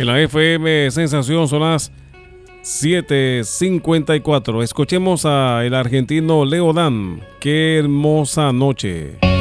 En la FM Sensación son las 7:54. Escuchemos a el argentino Leo Dan. Qué hermosa noche.